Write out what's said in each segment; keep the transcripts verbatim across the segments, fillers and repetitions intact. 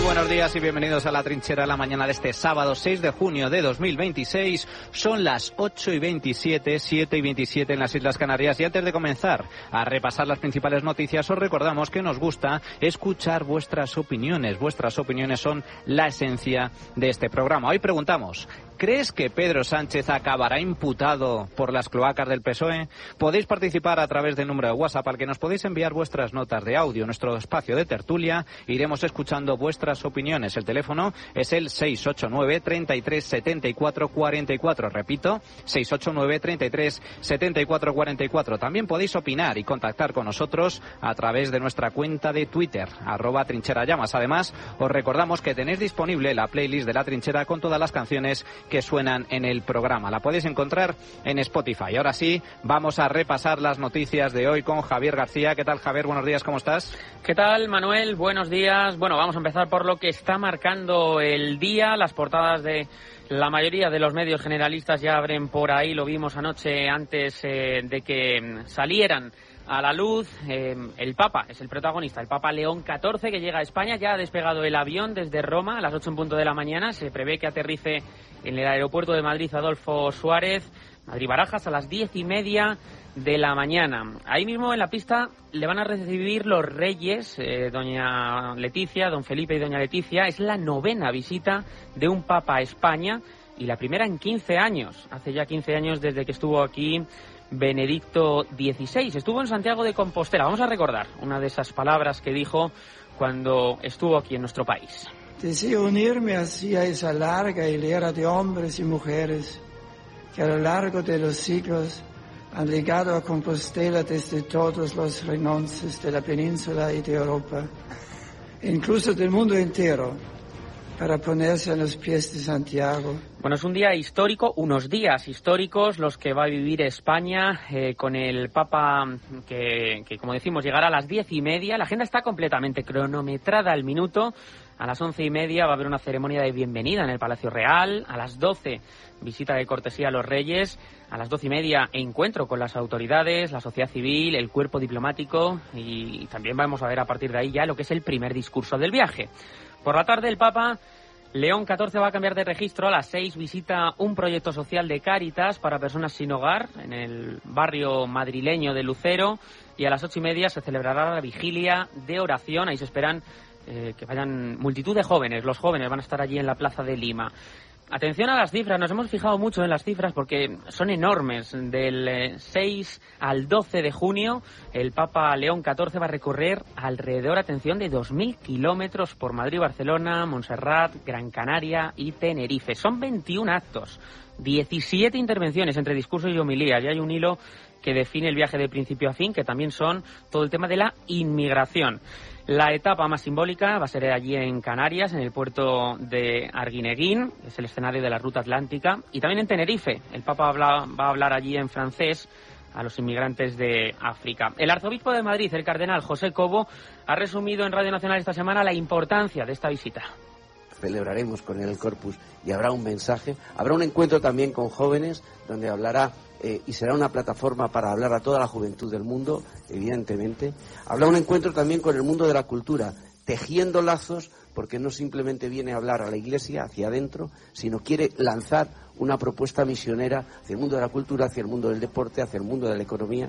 buenos días y bienvenidos a La Trinchera, la mañana de este sábado seis de junio de dos mil veintiséis. Son las ocho y veintisiete, siete y veintisiete en las Islas Canarias, y antes de comenzar a repasar las principales noticias os recordamos que nos gusta escuchar vuestras opiniones. Vuestras opiniones son la esencia de este programa. Hoy preguntamos: ¿crees que Pedro Sánchez acabará imputado por las cloacas del P S O E? Podéis participar a través del número de WhatsApp al que nos podéis enviar vuestras notas de audio. Nuestro espacio de tertulia, iremos escuchando vuestras opiniones. El teléfono es el seis ocho nueve, treinta y tres, setenta y cuatro, cuarenta y cuatro. Repito, seis ocho nueve, treinta y tres, setenta y cuatro, cuarenta y cuatro. También podéis opinar y contactar con nosotros a través de nuestra cuenta de Twitter, arroba trincherallamas. Además, os recordamos que tenéis disponible la playlist de La Trinchera con todas las canciones que suenan en el programa. La podéis encontrar en Spotify. Ahora sí, vamos a repasar las noticias de hoy con Javier García. ¿Qué tal, Javier? Buenos días, ¿cómo estás? ¿Qué tal, Manuel? Buenos días. Bueno, vamos a empezar por lo que está marcando el día. Las portadas de la mayoría de los medios generalistas ya abren por ahí. Lo vimos anoche antes eh, de que salieran a la luz. Eh, el Papa es el protagonista, el Papa León catorce, que llega a España. Ya ha despegado el avión desde Roma a las ocho en punto de la mañana. Se prevé que aterrice en el aeropuerto de Madrid Adolfo Suárez, Madrid-Barajas, a las diez y media de la mañana. Ahí mismo en la pista le van a recibir los reyes, eh, doña Leticia, don Felipe y doña Leticia. Es la novena visita de un Papa a España y la primera en quince años. Hace ya quince años desde que estuvo aquí Benedicto dieciséis. Estuvo en Santiago de Compostela. Vamos a recordar una de esas palabras que dijo cuando estuvo aquí en nuestro país. Deseo unirme así a esa larga hilera de hombres y mujeres que a lo largo de los siglos han llegado a Compostela desde todos los rincones de la península y de Europa, e incluso del mundo entero, para ponerse a los pies de Santiago. Bueno, es un día histórico, unos días históricos los que va a vivir España eh, con el Papa que, que, como decimos, llegará a las diez y media. La agenda está completamente cronometrada al minuto. A las once y media va a haber una ceremonia de bienvenida en el Palacio Real. A las doce, visita de cortesía a los reyes. A las doce y media, encuentro con las autoridades, la sociedad civil, el cuerpo diplomático, y también vamos a ver a partir de ahí ya lo que es el primer discurso del viaje. Por la tarde, el Papa León catorce va a cambiar de registro. A las seis visita un proyecto social de Cáritas para personas sin hogar en el barrio madrileño de Lucero, y a las ocho y media se celebrará la vigilia de oración. Ahí se esperan eh, que vayan multitud de jóvenes. Los jóvenes van a estar allí en la plaza de Lima. Atención a las cifras, nos hemos fijado mucho en las cifras porque son enormes. Del seis al doce de junio, el Papa León catorce va a recorrer alrededor, atención, de dos mil kilómetros por Madrid, Barcelona, Montserrat, Gran Canaria y Tenerife. Son veintiún actos, diecisiete intervenciones entre discursos y homilías, y hay un hilo que define el viaje de principio a fin, que también son todo el tema de la inmigración. La etapa más simbólica va a ser allí en Canarias, en el puerto de Arguineguín, es el escenario de la ruta atlántica, y también en Tenerife. El Papa habla, va a hablar allí en francés a los inmigrantes de África. El arzobispo de Madrid, el cardenal José Cobo, ha resumido en Radio Nacional esta semana la importancia de esta visita. Celebraremos con él el Corpus y habrá un mensaje, habrá un encuentro también con jóvenes donde hablará eh, y será una plataforma para hablar a toda la juventud del mundo, evidentemente. Habrá un encuentro también con el mundo de la cultura, tejiendo lazos, porque no simplemente viene a hablar a la Iglesia hacia adentro, sino quiere lanzar una propuesta misionera hacia el mundo de la cultura, hacia el mundo del deporte, hacia el mundo de la economía.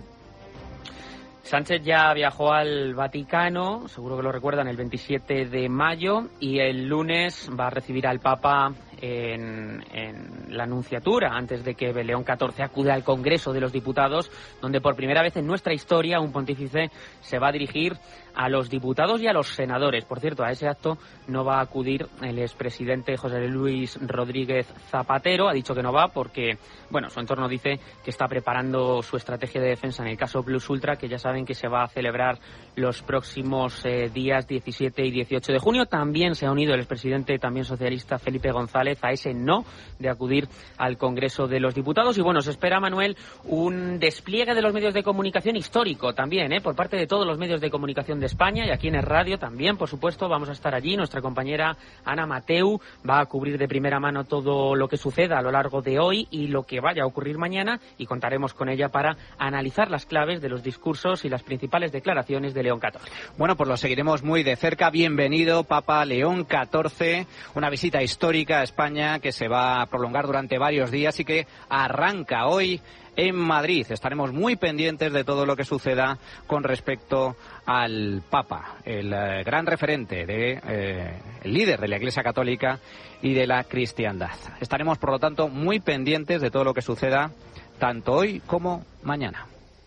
Sánchez ya viajó al Vaticano, seguro que lo recuerdan, el veintisiete de mayo, y el lunes va a recibir al Papa en, en la Nunciatura, antes de que León catorce acude al Congreso de los Diputados, donde por primera vez en nuestra historia un pontífice se va a dirigir a los diputados y a los senadores. Por cierto, a ese acto no va a acudir el expresidente José Luis Rodríguez Zapatero. Ha dicho que no va porque, bueno, su entorno dice que está preparando su estrategia de defensa en el caso Plus Ultra, que ya saben que se va a celebrar los próximos eh, días diecisiete y dieciocho de junio. También se ha unido el expresidente, también socialista, Felipe González, Sánchez a ese no de acudir al Congreso de los Diputados. Y bueno, se espera, Manuel, un despliegue de los medios de comunicación histórico también, ¿eh? por parte de todos los medios de comunicación de España, y aquí en el radio también, por supuesto, vamos a estar allí. Nuestra compañera Ana Mateu va a cubrir de primera mano todo lo que suceda a lo largo de hoy y lo que vaya a ocurrir mañana, y contaremos con ella para analizar las claves de los discursos y las principales declaraciones de León catorce. Bueno, pues lo seguiremos muy de cerca. Bienvenido, Papa León catorce, una visita histórica a España que se va a prolongar durante varios días y que arranca hoy en Madrid. Estaremos muy pendientes de todo lo que suceda con respecto al Papa, el eh, gran referente, de, eh, el líder de la Iglesia Católica y de la cristiandad. Estaremos, por lo tanto, muy pendientes de todo lo que suceda tanto hoy como mañana.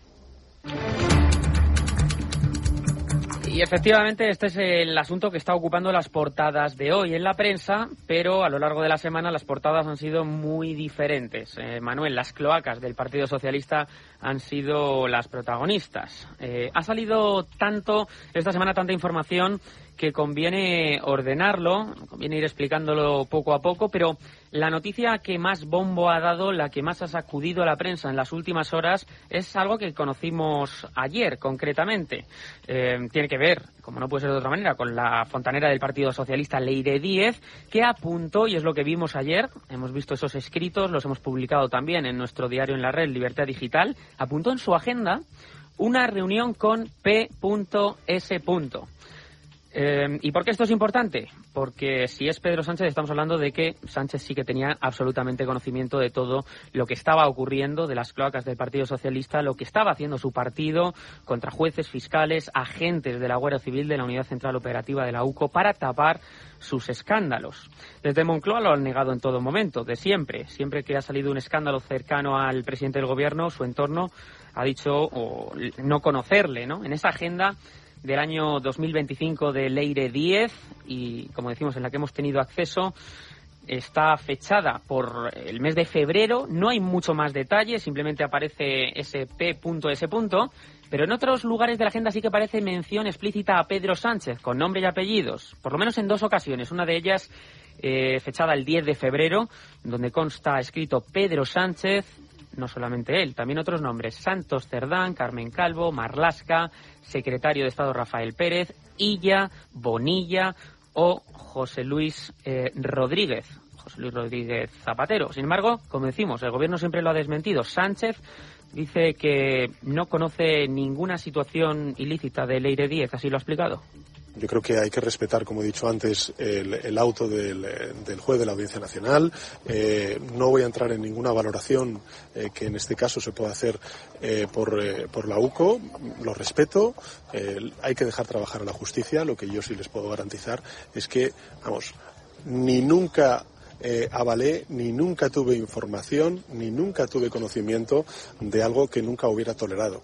Y efectivamente este es el asunto que está ocupando las portadas de hoy en la prensa, pero a lo largo de la semana las portadas han sido muy diferentes. Eh, Manuel, las cloacas del Partido Socialista han sido las protagonistas. Eh, ha salido tanto esta semana, tanta información, que conviene ordenarlo, conviene ir explicándolo poco a poco, pero la noticia que más bombo ha dado, la que más ha sacudido a la prensa en las últimas horas, es algo que conocimos ayer concretamente. Eh, tiene que ver, como no puede ser de otra manera, con la fontanera del Partido Socialista, Leire Díez, que apuntó, y es lo que vimos ayer, hemos visto esos escritos, los hemos publicado también en nuestro diario en la red, Libertad Digital, apuntó en su agenda una reunión con P S Eh, ¿Y por qué esto es importante? Porque si es Pedro Sánchez, estamos hablando de que Sánchez sí que tenía absolutamente conocimiento de todo lo que estaba ocurriendo, de las cloacas del Partido Socialista, lo que estaba haciendo su partido contra jueces, fiscales, agentes de la Guardia Civil, de la Unidad Central Operativa de la U C O, para tapar sus escándalos. Desde Moncloa lo han negado en todo momento, de siempre. Siempre que ha salido un escándalo cercano al presidente del Gobierno, su entorno ha dicho o, no conocerle, ¿no? En esa agenda del año dos mil veinticinco de Leire Díez, y como decimos, en la que hemos tenido acceso, está fechada por el mes de febrero. No hay mucho más detalle, simplemente aparece ese P S. Pero en otros lugares de la agenda sí que aparece mención explícita a Pedro Sánchez, con nombre y apellidos, por lo menos en dos ocasiones. Una de ellas eh, fechada el diez de febrero, donde consta escrito Pedro Sánchez. No solamente él, también otros nombres: Santos Cerdán, Carmen Calvo, Marlaska, secretario de Estado Rafael Pérez, Illa, Bonilla o José Luis eh, Rodríguez, José Luis Rodríguez Zapatero. Sin embargo, como decimos, el Gobierno siempre lo ha desmentido. Sánchez dice que no conoce ninguna situación ilícita de Leire Díez, así lo ha explicado. Yo creo que hay que respetar, como he dicho antes, el, el auto del, del juez de la Audiencia Nacional. Eh, no voy a entrar en ninguna valoración eh, que en este caso se pueda hacer eh, por, eh, por la U C O. Lo respeto. Eh, hay que dejar trabajar a la justicia. Lo que yo sí les puedo garantizar es que, vamos, ni nunca Eh, avalé, ni nunca tuve información, ni nunca tuve conocimiento de algo que nunca hubiera tolerado.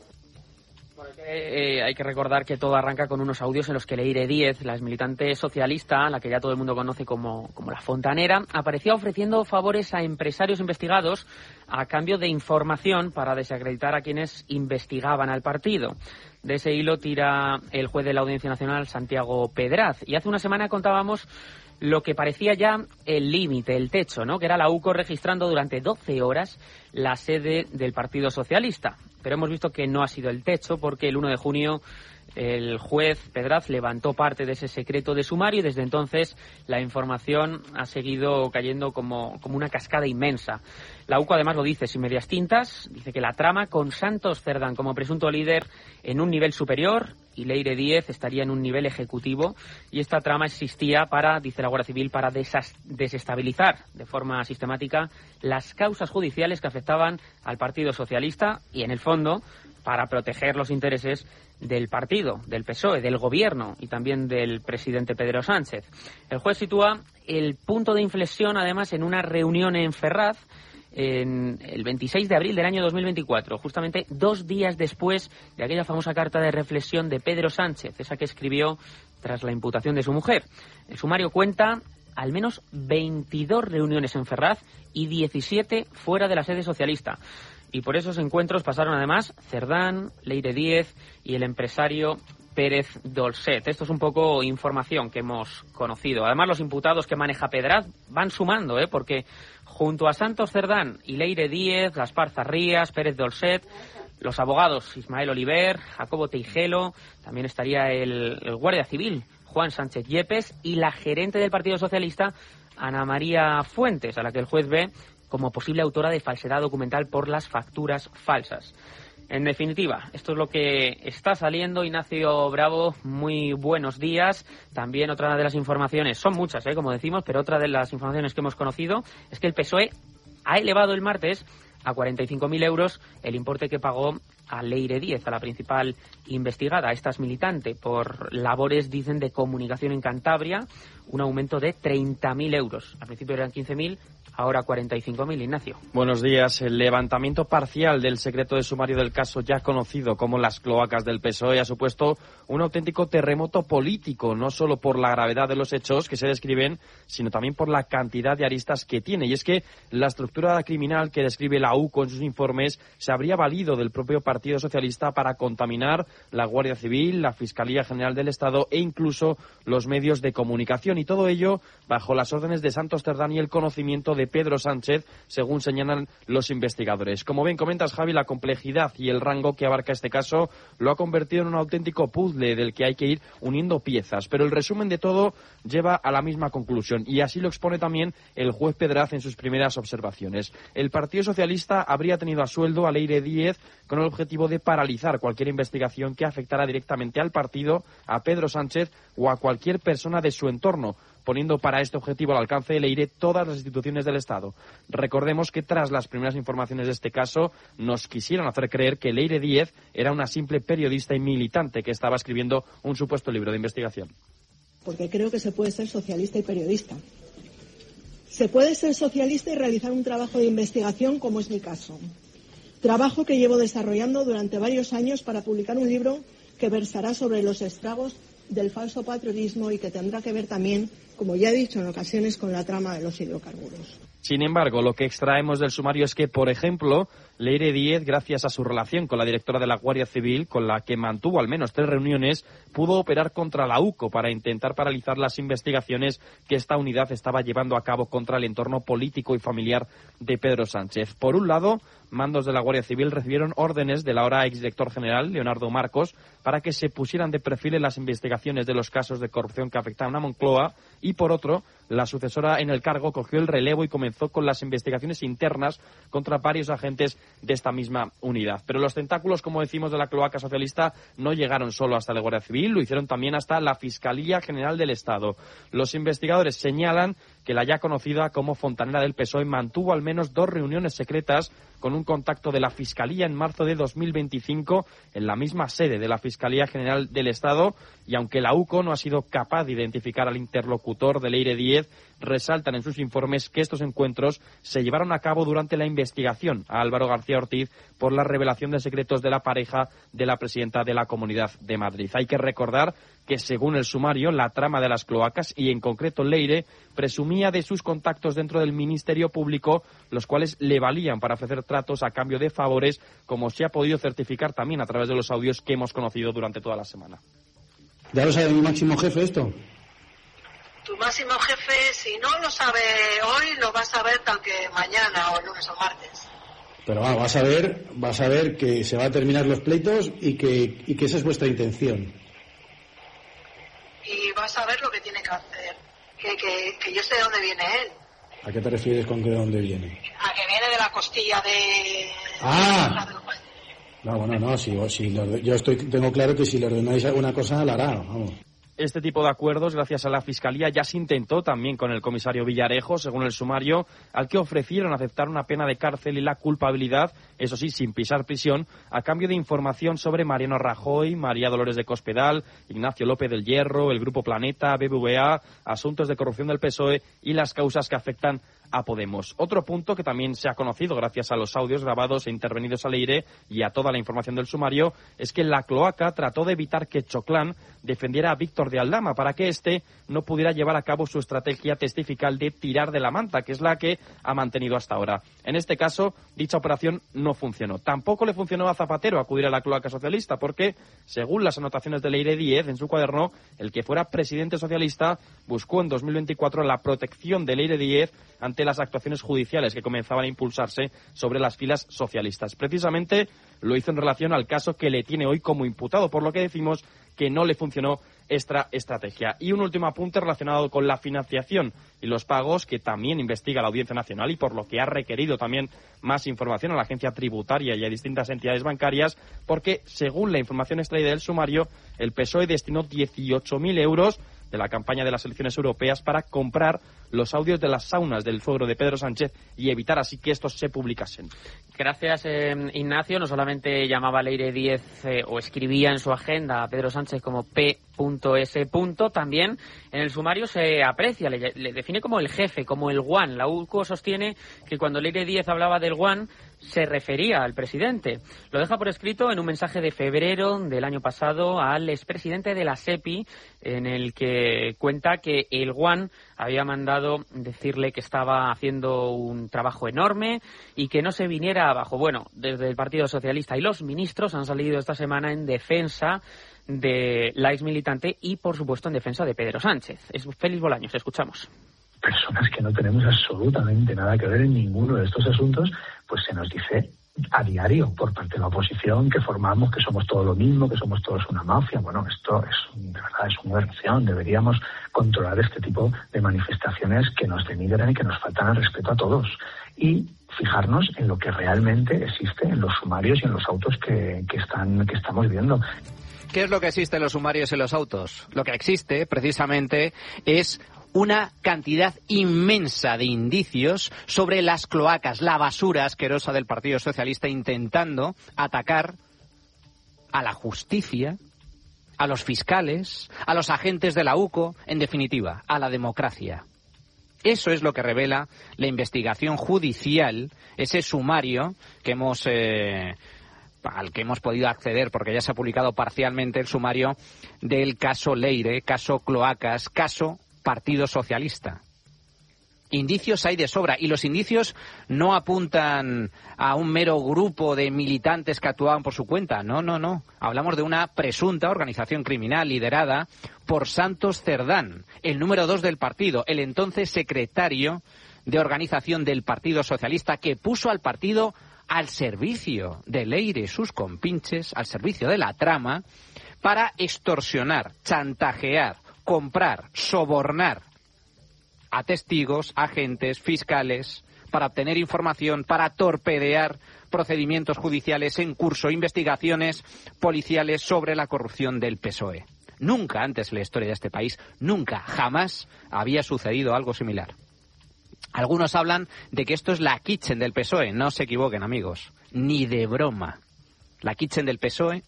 Eh, eh, hay que recordar que todo arranca con unos audios en los que Leire Díez, la exmilitante socialista, la que ya todo el mundo conoce como, como la fontanera, aparecía ofreciendo favores a empresarios investigados a cambio de información para desacreditar a quienes investigaban al partido. De ese hilo tira el juez de la Audiencia Nacional, Santiago Pedraz, y hace una semana contábamos lo que parecía ya el límite, el techo, ¿no? Que era la U C O registrando durante doce horas la sede del Partido Socialista. Pero hemos visto que no ha sido el techo, porque el uno de junio el juez Pedraz levantó parte de ese secreto de sumario y desde entonces la información ha seguido cayendo como, como una cascada inmensa. La U C O además lo dice sin medias tintas, dice que la trama con Santos Cerdán como presunto líder en un nivel superior y Leire Díez estaría en un nivel ejecutivo, y esta trama existía para, dice la Guardia Civil, para desas- desestabilizar de forma sistemática las causas judiciales que afectaban al Partido Socialista y en el fondo para proteger los intereses del partido, del P S O E, del gobierno y también del presidente Pedro Sánchez. El juez sitúa el punto de inflexión además en una reunión en Ferraz en el veintiséis de abril del año dos mil veinticuatro, justamente dos días después de aquella famosa carta de reflexión de Pedro Sánchez, esa que escribió tras la imputación de su mujer. El sumario cuenta al menos veintidós reuniones en Ferraz y diecisiete fuera de la sede socialista. Y por esos encuentros pasaron además Cerdán, Leire Díez y el empresario Pérez Dolcet. Esto es un poco información que hemos conocido. Además, los imputados que maneja Pedraz van sumando, ¿eh? porque junto a Santos Cerdán y Leire Díez, Gaspar Zarrías, Pérez Dolcet, los abogados Ismael Oliver, Jacobo Teijelo, también estaría el, el guardia civil Juan Sánchez Yepes y la gerente del Partido Socialista, Ana María Fuentes, a la que el juez ve como posible autora de falsedad documental por las facturas falsas. En definitiva, esto es lo que está saliendo. Ignacio Bravo, muy buenos días. También otra de las informaciones, son muchas, ¿eh? como decimos, pero otra de las informaciones que hemos conocido es que el P S O E ha elevado el martes a cuarenta y cinco mil euros el importe que pagó a Leire Díez, a la principal investigada. Esta es militante por labores, dicen, de comunicación en Cantabria, un aumento de treinta mil euros. Al principio eran quince mil, ahora cuarenta y cinco mil. Ignacio. Buenos días. El levantamiento parcial del secreto de sumario del caso ya conocido como las cloacas del P S O E ha supuesto un auténtico terremoto político, no solo por la gravedad de los hechos que se describen, sino también por la cantidad de aristas que tiene. Y es que la estructura criminal que describe la U C O en sus informes se habría valido del propio Partido Socialista para contaminar la Guardia Civil, la Fiscalía General del Estado e incluso los medios de comunicación. Y todo ello bajo las órdenes de Santos Cerdán y el conocimiento de Pedro Sánchez, según señalan los investigadores. Como bien comentas, Javi, la complejidad y el rango que abarca este caso lo ha convertido en un auténtico puzzle del que hay que ir uniendo piezas. Pero el resumen de todo lleva a la misma conclusión y así lo expone también el juez Pedraz en sus primeras observaciones. El Partido Socialista habría tenido a sueldo a Leire Díez con el objetivo de paralizar cualquier investigación que afectara directamente al partido, a Pedro Sánchez o a cualquier persona de su entorno, poniendo para este objetivo al alcance de Leire todas las instituciones del Estado. Recordemos que tras las primeras informaciones de este caso nos quisieron hacer creer que Leire Díez era una simple periodista y militante que estaba escribiendo un supuesto libro de investigación. Porque creo que se puede ser socialista y periodista. Se puede ser socialista y realizar un trabajo de investigación, como es mi caso. Trabajo que llevo desarrollando durante varios años para publicar un libro que versará sobre los estragos del falso patriotismo y que tendrá que ver también, como ya he dicho en ocasiones, con la trama de los hidrocarburos. Sin embargo, lo que extraemos del sumario es que, por ejemplo, Leire Díez, gracias a su relación con la directora de la Guardia Civil, con la que mantuvo al menos tres reuniones, pudo operar contra la U C O para intentar paralizar las investigaciones que esta unidad estaba llevando a cabo contra el entorno político y familiar de Pedro Sánchez. Por un lado, mandos de la Guardia Civil recibieron órdenes del ahora exdirector general, Leonardo Marcos, para que se pusieran de perfil en las investigaciones de los casos de corrupción que afectaban a Moncloa, y por otro, la sucesora en el cargo cogió el relevo y comenzó con las investigaciones internas contra varios agentes de esta misma unidad. Pero los tentáculos, como decimos, de la cloaca socialista no llegaron solo hasta la Guardia Civil, lo hicieron también hasta la Fiscalía General del Estado. Los investigadores señalan que la ya conocida como fontanera del P S O E mantuvo al menos dos reuniones secretas con un contacto de la Fiscalía en marzo de dos mil veinticinco en la misma sede de la Fiscalía General del Estado, y aunque la U C O no ha sido capaz de identificar al interlocutor de Leire Díez, resaltan en sus informes que estos encuentros se llevaron a cabo durante la investigación a Álvaro García Ortiz por la revelación de secretos de la pareja de la presidenta de la Comunidad de Madrid. Hay que recordar que, según el sumario, la trama de las cloacas, y en concreto Leire, presumía de sus contactos dentro del Ministerio Público, los cuales le valían para ofrecer tratos a cambio de favores, como se ha podido certificar también a través de los audios que hemos conocido durante toda la semana. ¿Ya lo sabe mi máximo jefe esto? Tu máximo jefe, si no lo sabe hoy, lo vas a ver tal que mañana o lunes o martes. Pero va, vas a ver, vas a ver que se van a terminar los pleitos y que, y que esa es vuestra intención. Y vas a ver lo que tiene que hacer. Que, que, que yo sé de dónde viene él. ¿A qué te refieres con que de dónde viene? A que viene de la costilla de... ¡Ah! No, bueno, no, si, si lo, yo estoy, tengo claro que si le ordenáis alguna cosa, la hará, vamos. Este tipo de acuerdos, gracias a la Fiscalía, ya se intentó también con el comisario Villarejo, según el sumario, al que ofrecieron aceptar una pena de cárcel y la culpabilidad, eso sí, sin pisar prisión, a cambio de información sobre Mariano Rajoy, María Dolores de Cospedal, Ignacio López del Hierro, el Grupo Planeta, B B V A, asuntos de corrupción del P S O E y las causas que afectan a Podemos. Otro punto que también se ha conocido gracias a los audios grabados e intervenidos a Leire y a toda la información del sumario es que la cloaca trató de evitar que Choclán defendiera a Víctor de Aldama para que éste no pudiera llevar a cabo su estrategia testifical de tirar de la manta, que es la que ha mantenido hasta ahora. En este caso, dicha operación no funcionó. Tampoco le funcionó a Zapatero acudir a la cloaca socialista porque, según las anotaciones de Leire Díez en su cuaderno, el que fuera presidente socialista buscó en dos mil veinticuatro la protección de Leire Díez ante las actuaciones judiciales que comenzaban a impulsarse sobre las filas socialistas. Precisamente lo hizo en relación al caso que le tiene hoy como imputado, por lo que decimos que no le funcionó esta estrategia. Y un último apunte relacionado con la financiación y los pagos que también investiga la Audiencia Nacional y por lo que ha requerido también más información a la agencia tributaria y a distintas entidades bancarias, porque según la información extraída del sumario, el P S O E destinó dieciocho mil euros de la campaña de las elecciones europeas para comprar los audios de las saunas del suegro de Pedro Sánchez y evitar así que estos se publicasen. Gracias, eh, Ignacio. No solamente llamaba Leire Díez eh, o escribía en su agenda a Pedro Sánchez como P S. También en el sumario se aprecia, le, le define como el jefe, como el guan. La U C O sostiene que cuando Leire Díez hablaba del guan se refería al presidente. Lo deja por escrito en un mensaje de febrero del año pasado al expresidente de la SEPI, en el que cuenta que el guan había mandado decirle que estaba haciendo un trabajo enorme y que no se viniera abajo. Bueno, desde el Partido Socialista y los ministros han salido esta semana en defensa de la exmilitante y, por supuesto, en defensa de Pedro Sánchez. Es Félix Bolaños, escuchamos. Personas que no tenemos absolutamente nada que ver en ninguno de estos asuntos, pues se nos dice a diario por parte de la oposición que formamos, que somos todo lo mismo, que somos todos una mafia. Bueno, esto es, de verdad, es una aberración. Deberíamos controlar este tipo de manifestaciones que nos denigran y que nos faltan al respeto a todos. Y fijarnos en lo que realmente existe en los sumarios y en los autos que, que, están, que estamos viendo. ¿Qué es lo que existe en los sumarios y en los autos? Lo que existe, precisamente, es una cantidad inmensa de indicios sobre las cloacas, la basura asquerosa del Partido Socialista intentando atacar a la justicia, a los fiscales, a los agentes de la U C O, en definitiva, a la democracia. Eso es lo que revela la investigación judicial, ese sumario que hemos... Eh, al que hemos podido acceder, porque ya se ha publicado parcialmente el sumario del caso Leire, caso Cloacas, caso Partido Socialista. Indicios hay de sobra, y los indicios no apuntan a un mero grupo de militantes que actuaban por su cuenta. No, no, no. Hablamos de una presunta organización criminal liderada por Santos Cerdán, el número dos del partido, el entonces secretario de organización del Partido Socialista, que puso al partido al servicio de Leire y sus compinches, al servicio de la trama, para extorsionar, chantajear, comprar, sobornar a testigos, agentes, fiscales, para obtener información, para torpedear procedimientos judiciales en curso, investigaciones policiales sobre la corrupción del P S O E. Nunca antes en la historia de este país, nunca, jamás había sucedido algo similar. Algunos hablan de que esto es la kitchen del P S O E. No se equivoquen, amigos. Ni de broma. La kitchen del P S O E.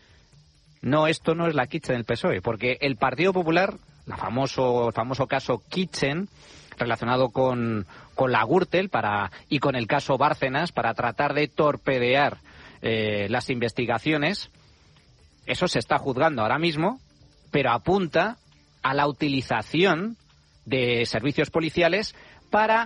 No, esto no es la kitchen del P S O E. Porque el Partido Popular, la famoso, el famoso caso Kitchen, relacionado con, con la Gürtel para, y con el caso Bárcenas, para tratar de torpedear eh, las investigaciones, eso se está juzgando ahora mismo, pero apunta a la utilización de servicios policiales para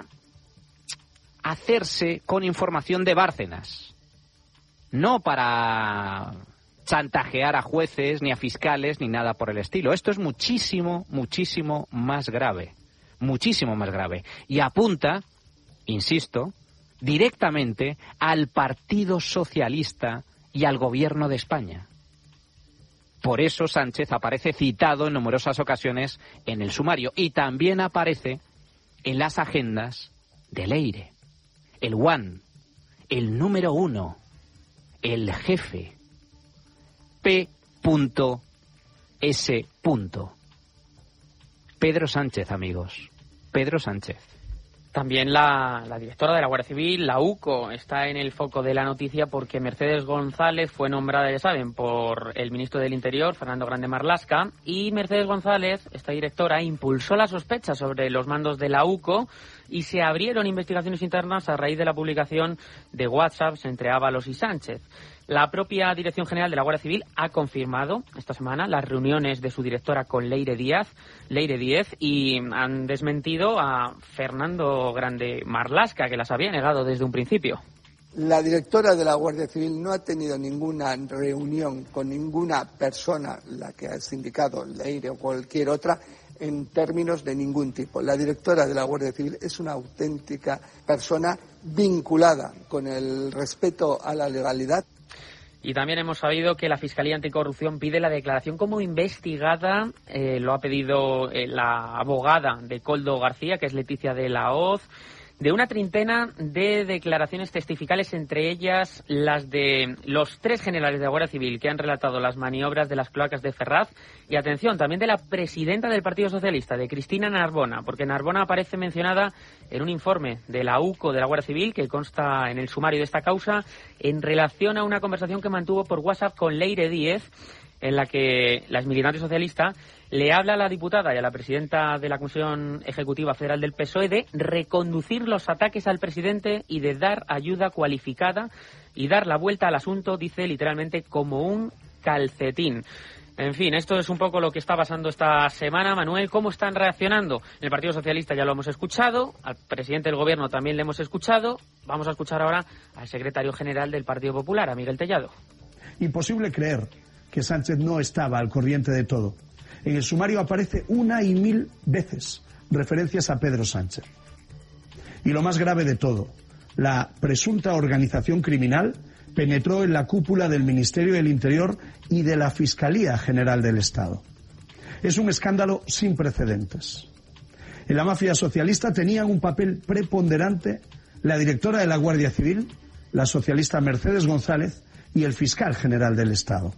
hacerse con información de Bárcenas, no para chantajear a jueces, ni a fiscales, ni nada por el estilo. Esto es muchísimo, muchísimo más grave, muchísimo más grave, y apunta, insisto, directamente al Partido Socialista y al Gobierno de España. Por eso Sánchez aparece citado en numerosas ocasiones en el sumario, y también aparece en las agendas de Leire, el one, el número uno, el jefe, P S Pedro Sánchez, amigos, Pedro Sánchez. También la, la directora de la Guardia Civil, la UCO, está en el foco de la noticia porque Mercedes González fue nombrada, ya saben, por el ministro del Interior, Fernando Grande Marlaska, y Mercedes González, esta directora, impulsó las sospechas sobre los mandos de la UCO y se abrieron investigaciones internas a raíz de la publicación de WhatsApps entre Ábalos y Sánchez. La propia Dirección General de la Guardia Civil ha confirmado esta semana las reuniones de su directora con Leire Díaz, Leire Díez, y han desmentido a Fernando Grande Marlaska, que las había negado desde un principio. La directora de la Guardia Civil no ha tenido ninguna reunión con ninguna persona, la que has indicado, Leire o cualquier otra, en términos de ningún tipo. La directora de la Guardia Civil es una auténtica persona vinculada con el respeto a la legalidad. Y también hemos sabido que la Fiscalía Anticorrupción pide la declaración como investigada, eh, lo ha pedido eh, la abogada de Koldo García, que es Leticia de la Hoz, de una treintena de declaraciones testificales, entre ellas las de los tres generales de la Guardia Civil que han relatado las maniobras de las cloacas de Ferraz, y atención, también de la presidenta del Partido Socialista, de Cristina Narbona, porque Narbona aparece mencionada en un informe de la UCO de la Guardia Civil que consta en el sumario de esta causa en relación a una conversación que mantuvo por WhatsApp con Leire Díez, en la que la militante socialista le habla a la diputada y a la presidenta de la Comisión Ejecutiva Federal del P S O E de reconducir los ataques al presidente y de dar ayuda cualificada y dar la vuelta al asunto, dice literalmente, como un calcetín. En fin, esto es un poco lo que está pasando esta semana. Manuel, ¿cómo están reaccionando? En el Partido Socialista ya lo hemos escuchado, al presidente del Gobierno también le hemos escuchado. Vamos a escuchar ahora al secretario general del Partido Popular, a Miguel Tellado. Imposible creer que Sánchez no estaba al corriente de todo. En el sumario aparece una y mil veces referencias a Pedro Sánchez. Y lo más grave de todo, la presunta organización criminal penetró en la cúpula del Ministerio del Interior y de la Fiscalía General del Estado. Es un escándalo sin precedentes. En la mafia socialista tenían un papel preponderante la directora de la Guardia Civil, la socialista Mercedes González y el fiscal general del Estado.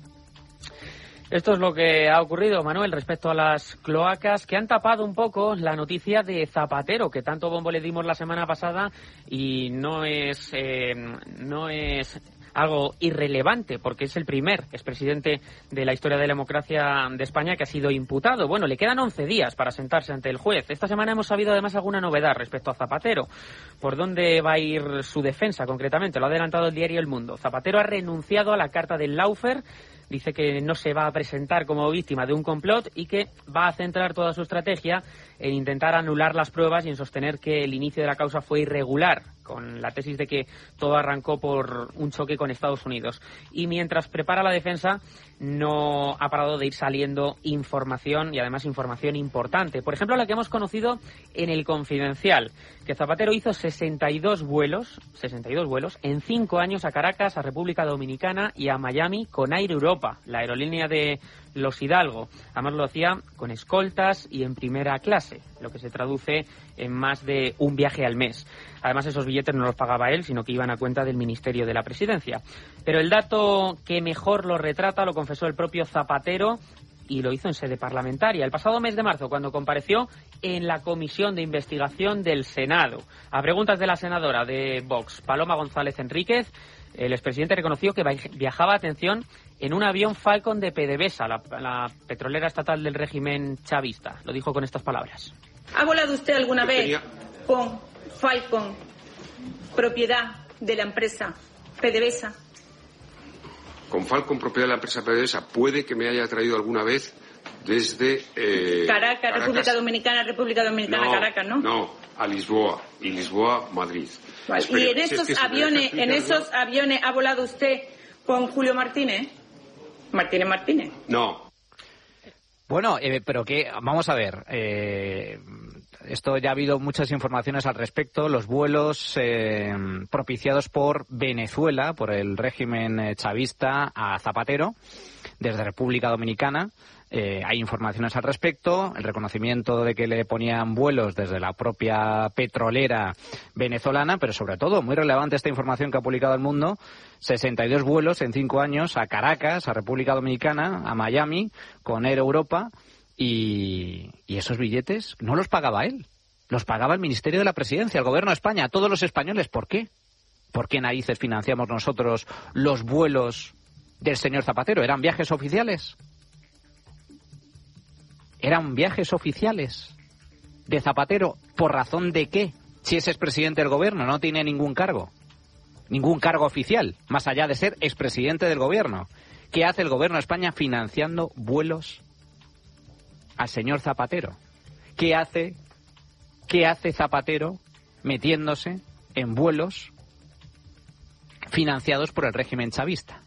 Esto es lo que ha ocurrido, Manuel, respecto a las cloacas que han tapado un poco la noticia de Zapatero, que tanto bombo le dimos la semana pasada, y no es eh, no es algo irrelevante, porque es el primer expresidente de la historia de la democracia de España que ha sido imputado. Bueno, le quedan once días para sentarse ante el juez. Esta semana hemos sabido además alguna novedad respecto a Zapatero. ¿Por dónde va a ir su defensa concretamente? Lo ha adelantado el diario El Mundo. Zapatero ha renunciado a la carta del Lawfare. Dice que no se va a presentar como víctima de un complot y que va a centrar toda su estrategia en intentar anular las pruebas y en sostener que el inicio de la causa fue irregular, con la tesis de que todo arrancó por un choque con Estados Unidos. Y mientras prepara la defensa, no ha parado de ir saliendo información, y además información importante. Por ejemplo, la que hemos conocido en El Confidencial, que Zapatero hizo sesenta y dos vuelos, sesenta y dos vuelos en cinco años a Caracas, a República Dominicana y a Miami con Air Europa, la aerolínea de los Hidalgo. Además lo hacía con escoltas y en primera clase, lo que se traduce en más de un viaje al mes. Además, esos billetes no los pagaba él, sino que iban a cuenta del Ministerio de la Presidencia. Pero el dato que mejor lo retrata lo confesó el propio Zapatero, y lo hizo en sede parlamentaria el pasado mes de marzo, cuando compareció en la Comisión de Investigación del Senado. A preguntas de la senadora de Vox, Paloma González Enríquez, el expresidente reconoció que viajaba, atención, en un avión Falcon de PDVSA, la, la petrolera estatal del régimen chavista. Lo dijo con estas palabras. ¿Ha volado usted alguna vez con Falcon, propiedad de la empresa PDVSA? Con Falcon, propiedad de la empresa PDVSA, puede que me haya traído alguna vez desde eh, Caracas, Caracas, República Dominicana, República Dominicana, no, Caracas, ¿no? No, a Lisboa, y Lisboa, Madrid. Vale. Espera, ¿Y en si esos es que aviones, en esos aviones ha volado usted con Julio Martínez? Martínez Martínez. No. Bueno, eh, pero que vamos a ver. Eh, esto ya ha habido muchas informaciones al respecto. Los vuelos eh, propiciados por Venezuela, por el régimen chavista a Zapatero, desde República Dominicana. Eh, hay informaciones al respecto, el reconocimiento de que le ponían vuelos desde la propia petrolera venezolana, pero sobre todo, muy relevante esta información que ha publicado El Mundo, sesenta y dos vuelos en cinco años a Caracas, a República Dominicana, a Miami, con Air Europa, y, y esos billetes no los pagaba él. Los pagaba el Ministerio de la Presidencia, el Gobierno de España, a todos los españoles. ¿Por qué? ¿Por qué narices financiamos nosotros los vuelos del señor Zapatero? ¿Eran viajes oficiales? ¿Eran viajes oficiales de Zapatero? ¿Por razón de qué? Si es expresidente del Gobierno, no tiene ningún cargo. Ningún cargo oficial, más allá de ser expresidente del Gobierno. ¿Qué hace el Gobierno de España financiando vuelos al señor Zapatero? ¿Qué hace, qué hace Zapatero metiéndose en vuelos financiados por el régimen chavista?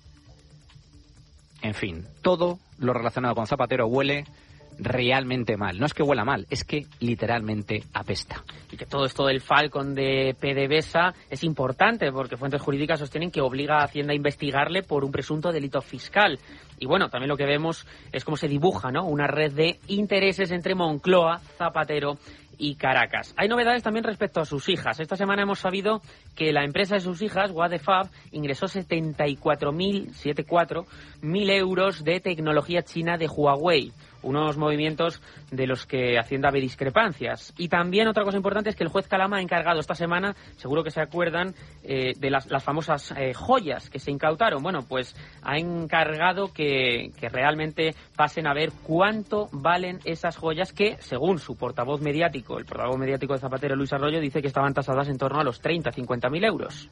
En fin, todo lo relacionado con Zapatero huele realmente mal. No es que huela mal, es que literalmente apesta. Y que todo esto del Falcon de PDVSA es importante porque fuentes jurídicas sostienen que obliga a Hacienda a investigarle por un presunto delito fiscal. Y bueno, también lo que vemos es cómo se dibuja, ¿no?, una red de intereses entre Moncloa, Zapatero y Caracas. Hay novedades también respecto a sus hijas. Esta semana hemos sabido que la empresa de sus hijas, What the Fab, ingresó setenta y cuatro mil, setenta y cuatro mil euros de tecnología china de Huawei. Unos movimientos de los que Hacienda ve discrepancias. Y también otra cosa importante es que el juez Calama ha encargado esta semana, seguro que se acuerdan, eh, de las, las famosas eh, joyas que se incautaron. Bueno, pues ha encargado que, que realmente pasen a ver cuánto valen esas joyas que, según su portavoz mediático, el portavoz mediático de Zapatero, Luis Arroyo, dice que estaban tasadas en torno a los treinta a cincuenta mil euros.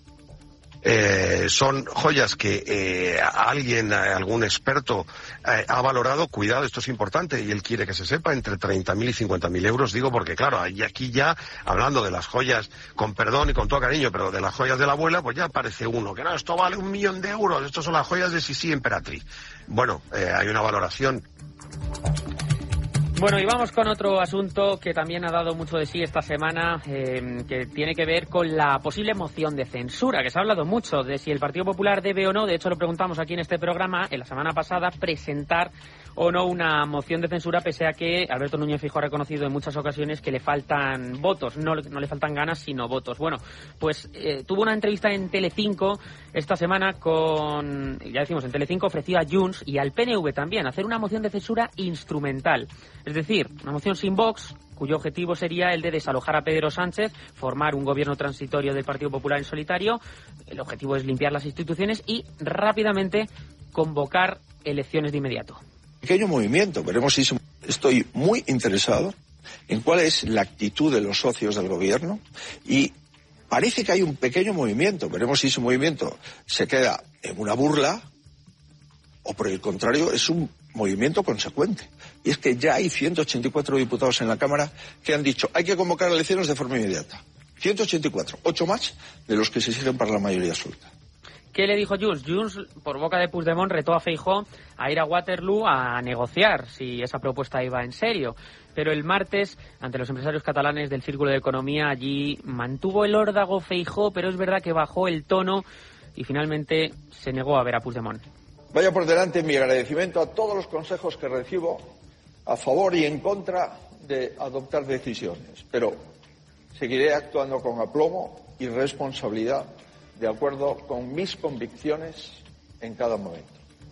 Eh, son joyas que eh, alguien, algún experto eh, ha valorado, cuidado, esto es importante y él quiere que se sepa, entre treinta mil y cincuenta mil euros, digo porque claro, y aquí ya, hablando de las joyas, con perdón y con todo cariño, pero de las joyas de la abuela, pues ya aparece uno, que no, esto vale un millón de euros, esto son las joyas de Sisi Emperatriz. Bueno, eh, hay una valoración. Bueno, y vamos con otro asunto que también ha dado mucho de sí esta semana, eh, que tiene que ver con la posible moción de censura, que se ha hablado mucho de si el Partido Popular debe o no, de hecho lo preguntamos aquí en este programa, en la semana pasada, presentar o no una moción de censura, pese a que Alberto Núñez Feijóo ha reconocido en muchas ocasiones que le faltan votos, no, no le faltan ganas, sino votos. Bueno, pues eh, tuvo una entrevista en Telecinco esta semana con, ya decimos, en Telecinco ofreció a Junts y al P N V también hacer una moción de censura instrumental. Es decir, una moción sin Vox, cuyo objetivo sería el de desalojar a Pedro Sánchez, formar un gobierno transitorio del Partido Popular en solitario. El objetivo es limpiar las instituciones y rápidamente convocar elecciones de inmediato. Pequeño movimiento, veremos si estoy muy interesado en cuál es la actitud de los socios del gobierno y parece que hay un pequeño movimiento, veremos si ese movimiento se queda en una burla o por el contrario es un movimiento consecuente. Y es que ya hay ciento ochenta y cuatro diputados en la Cámara que han dicho hay que convocar elecciones de forma inmediata. ciento ochenta y cuatro, ocho más de los que se exigen para la mayoría absoluta. ¿Qué le dijo Junts? Junts, por boca de Puigdemont, retó a Feijóo a ir a Waterloo a negociar si esa propuesta iba en serio. Pero el martes, ante los empresarios catalanes del Círculo de Economía, allí mantuvo el órdago Feijóo, pero es verdad que bajó el tono y finalmente se negó a ver a Puigdemont. Vaya por delante mi agradecimiento a todos los consejos que recibo a favor y en contra de adoptar decisiones, pero seguiré actuando con aplomo y responsabilidad de acuerdo con mis convicciones en cada momento.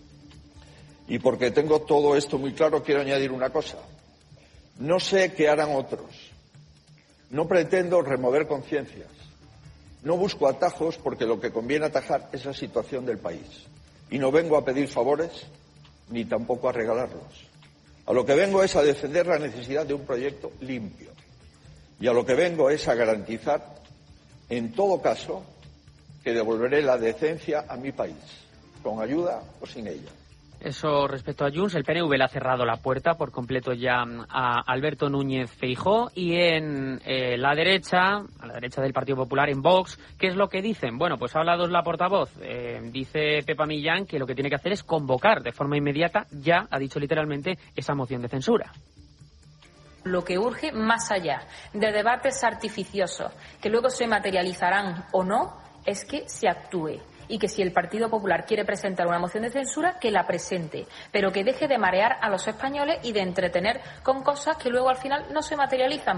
Y porque tengo todo esto muy claro, quiero añadir una cosa. No sé qué harán otros. No pretendo remover conciencias. No busco atajos porque lo que conviene atajar es la situación del país. Y no vengo a pedir favores ni tampoco a regalarlos. A lo que vengo es a defender la necesidad de un proyecto limpio. Y a lo que vengo es a garantizar, en todo caso, que devolveré la decencia a mi país, con ayuda o sin ella. Eso respecto a Junts, el P N V le ha cerrado la puerta por completo ya a Alberto Núñez Feijóo y en eh, la derecha, a la derecha del Partido Popular, en Vox, ¿qué es lo que dicen? Bueno, pues ha hablado la portavoz, eh, dice Pepa Millán que lo que tiene que hacer es convocar de forma inmediata, ya ha dicho literalmente, esa moción de censura. Lo que urge, más allá de debates artificiosos que luego se materializarán o no, es que se actúe. Y que si el Partido Popular quiere presentar una moción de censura, que la presente, pero que deje de marear a los españoles y de entretener con cosas que luego al final no se materializan.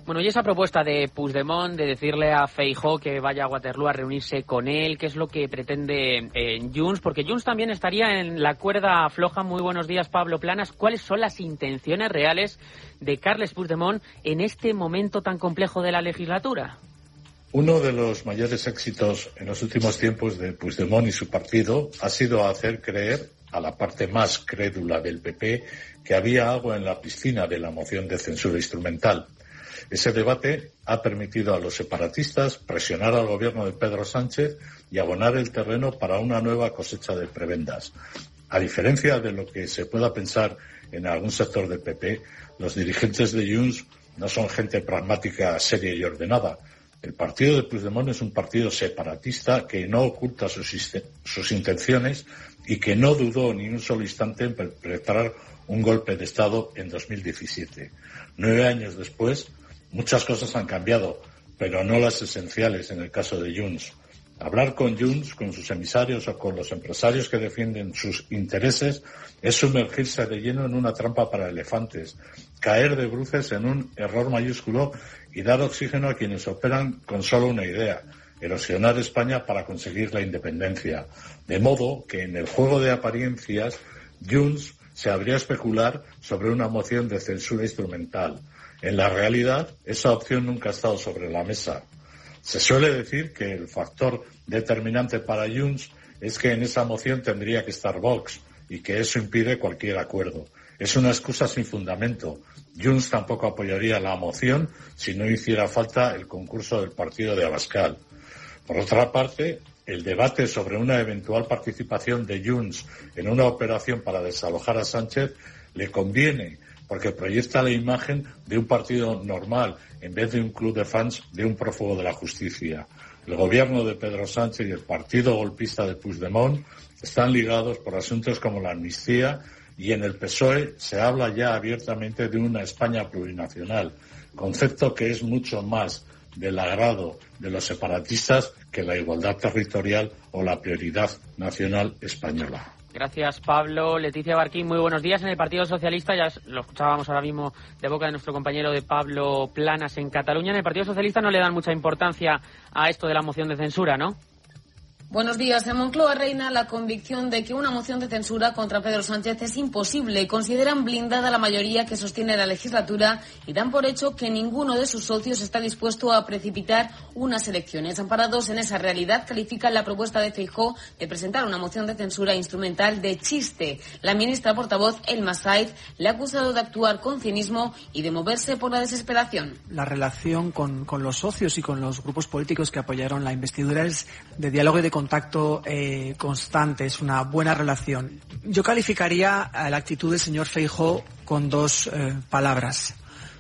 Bueno, y esa propuesta de Puigdemont de decirle a Feijóo que vaya a Waterloo a reunirse con él, ¿qué es lo que pretende eh, Junts? Porque Junts también estaría en la cuerda floja. Muy buenos días, Pablo Planas. ¿Cuáles son las intenciones reales de Carles Puigdemont en este momento tan complejo de la legislatura? Uno de los mayores éxitos en los últimos tiempos de Puigdemont y su partido ha sido hacer creer a la parte más crédula del P P que había agua en la piscina de la moción de censura instrumental. Ese debate ha permitido a los separatistas presionar al gobierno de Pedro Sánchez y abonar el terreno para una nueva cosecha de prebendas. A diferencia de lo que se pueda pensar en algún sector del P P, los dirigentes de Junts no son gente pragmática, seria y ordenada. El partido de Puigdemont es un partido separatista que no oculta sus, sus intenciones y que no dudó ni un solo instante en perpetrar un golpe de Estado en dos mil diecisiete. Nueve años después, muchas cosas han cambiado, pero no las esenciales en el caso de Junts. Hablar con Junts, con sus emisarios o con los empresarios que defienden sus intereses es sumergirse de lleno en una trampa para elefantes, caer de bruces en un error mayúsculo y dar oxígeno a quienes operan con solo una idea: erosionar España para conseguir la independencia. De modo que en el juego de apariencias, Junts se habría a especular sobre una moción de censura instrumental. En la realidad, esa opción nunca ha estado sobre la mesa. Se suele decir que el factor determinante para Junts es que en esa moción tendría que estar Vox y que eso impide cualquier acuerdo. Es una excusa sin fundamento. Junts tampoco apoyaría la moción si no hiciera falta el concurso del partido de Abascal. Por otra parte, el debate sobre una eventual participación de Junts en una operación para desalojar a Sánchez le conviene, porque proyecta la imagen de un partido normal en vez de un club de fans de un prófugo de la justicia. El gobierno de Pedro Sánchez y el partido golpista de Puigdemont están ligados por asuntos como la amnistía, y en el P S O E se habla ya abiertamente de una España plurinacional, concepto que es mucho más del agrado de los separatistas que la igualdad territorial o la prioridad nacional española. Gracias, Pablo. Leticia Barquín, muy buenos días. En el Partido Socialista, ya lo escuchábamos ahora mismo de boca de nuestro compañero de Pablo Planas en Cataluña, en el Partido Socialista no le dan mucha importancia a esto de la moción de censura, ¿no? Buenos días. En Moncloa reina la convicción de que una moción de censura contra Pedro Sánchez es imposible. Consideran blindada la mayoría que sostiene la legislatura y dan por hecho que ninguno de sus socios está dispuesto a precipitar unas elecciones. Amparados en esa realidad, califican la propuesta de Feijóo de presentar una moción de censura instrumental de chiste. La ministra portavoz, Elma Said, le ha acusado de actuar con cinismo y de moverse por la desesperación. La relación con, con los socios y con los grupos políticos que apoyaron la investidura es de diálogo y de contacto eh, constante, es una buena relación. Yo calificaría la actitud del señor Feijóo con dos eh, palabras: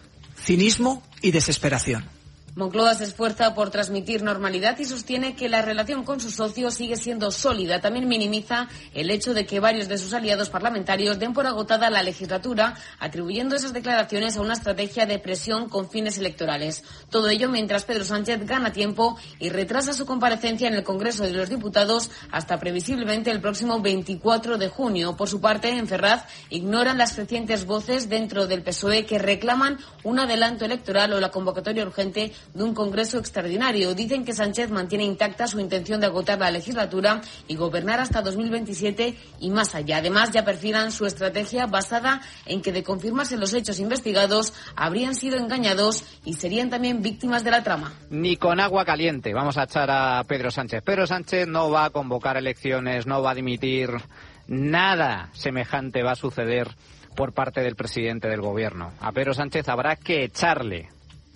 cinismo y desesperación. Moncloa se esfuerza por transmitir normalidad y sostiene que la relación con sus socios sigue siendo sólida. También minimiza el hecho de que varios de sus aliados parlamentarios den por agotada la legislatura, atribuyendo esas declaraciones a una estrategia de presión con fines electorales. Todo ello mientras Pedro Sánchez gana tiempo y retrasa su comparecencia en el Congreso de los Diputados hasta previsiblemente el próximo veinticuatro de junio. Por su parte, en Ferraz ignoran las crecientes voces dentro del P S O E que reclaman un adelanto electoral o la convocatoria urgente de un Congreso extraordinario. Dicen que Sánchez mantiene intacta su intención de agotar la legislatura y gobernar hasta dos mil veintisiete y más allá. Además, ya perfilan su estrategia basada en que, de confirmarse los hechos investigados, habrían sido engañados y serían también víctimas de la trama. Ni con agua caliente vamos a echar a Pedro Sánchez. Pedro Sánchez no va a convocar elecciones, no va a dimitir. Nada semejante va a suceder por parte del presidente del gobierno. A Pedro Sánchez habrá que echarle,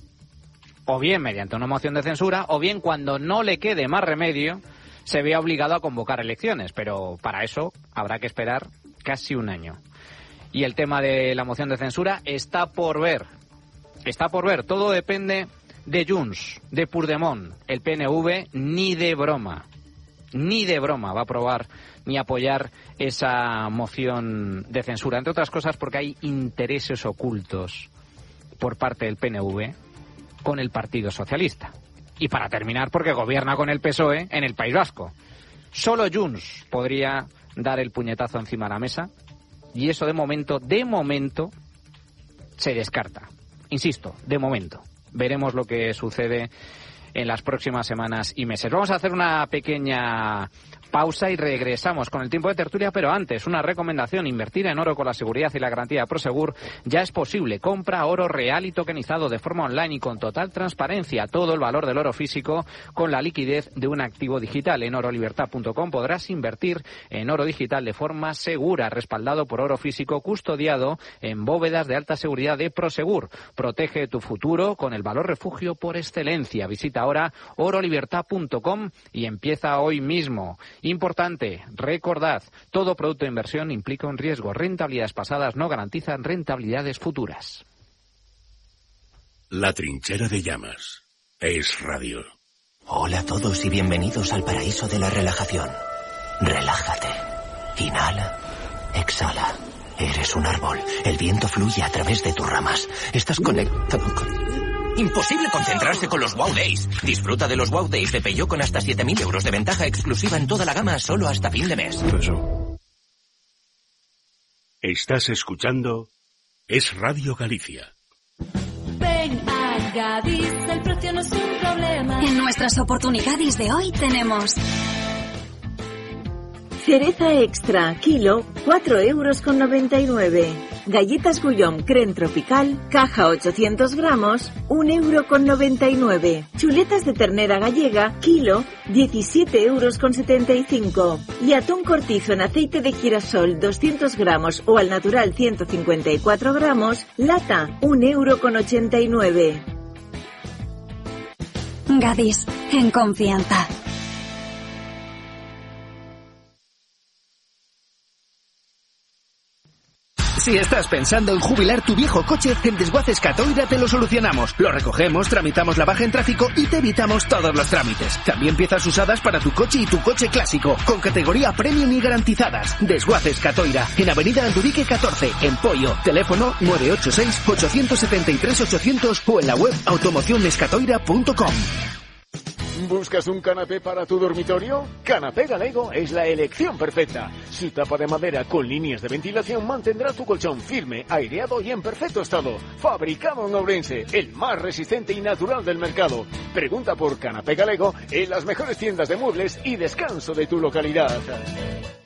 o bien mediante una moción de censura, o bien cuando no le quede más remedio, se vea obligado a convocar elecciones. Pero para eso habrá que esperar casi un año. Y el tema de la moción de censura está por ver. Está por ver. Todo depende de Junts, de Puigdemont. El P N V ni de broma, ni de broma va a aprobar ni apoyar esa moción de censura. Entre otras cosas porque hay intereses ocultos por parte del P N V con el Partido Socialista. Y para terminar, porque gobierna con el P S O E en el País Vasco. Solo Junts podría dar el puñetazo encima de la mesa, y eso de momento, de momento, se descarta. Insisto, de momento. veremos lo que sucede en las próximas semanas y meses. Vamos a hacer una pequeña pausa y regresamos con el tiempo de tertulia, pero antes, una recomendación: invertir en oro con la seguridad y la garantía de Prosegur ya es posible. Compra oro real y tokenizado de forma online y con total transparencia. Todo el valor del oro físico con la liquidez de un activo digital. En oro libertad punto com podrás invertir en oro digital de forma segura, respaldado por oro físico custodiado en bóvedas de alta seguridad de Prosegur. Protege tu futuro con el valor refugio por excelencia. Visita ahora oro libertad punto com y empieza hoy mismo. Importante, recordad, todo producto de inversión implica un riesgo. Rentabilidades pasadas no garantizan rentabilidades futuras. La trinchera de llamas es radio. Hola a todos y bienvenidos al paraíso de la relajación. Relájate. Inhala. Exhala. Eres un árbol. El viento fluye a través de tus ramas. Estás conectado con... Imposible concentrarse con los Wow Days. Disfruta de los Wow Days de Peugeot con hasta siete mil euros de ventaja exclusiva en toda la gama solo hasta fin de mes. Estás escuchando Es Radio Galicia. Ven a Gadis, el precio no es un problema. En nuestras oportunidades de hoy tenemos... cereza extra, kilo, cuatro euros con noventa y nueve. Galletas Gullón Creme Tropical, caja ochocientos gramos, un euro con noventa y nueve. Chuletas de ternera gallega, kilo, diecisiete euros con setenta y cinco. Y atún cortizo en aceite de girasol, doscientos gramos o al natural ciento cincuenta y cuatro gramos, lata, un euro con ochenta y nueve. Gadis, en confianza. Si estás pensando en jubilar tu viejo coche, en Desguaces Catoira te lo solucionamos. Lo recogemos, tramitamos la baja en tráfico y te evitamos todos los trámites. También piezas usadas para tu coche y tu coche clásico, con categoría premium y garantizadas. Desguaces Catoira, en Avenida Andurique catorce, en Poio. Teléfono nueve ocho seis, ocho siete tres, ochocientos o en la web automocionescatoira punto com. ¿Buscas un canapé para tu dormitorio? Canapé Galego es la elección perfecta. Su tapa de madera con líneas de ventilación mantendrá tu colchón firme, aireado y en perfecto estado. Fabricado en Ourense, el más resistente y natural del mercado. Pregunta por Canapé Galego en las mejores tiendas de muebles y descanso de tu localidad.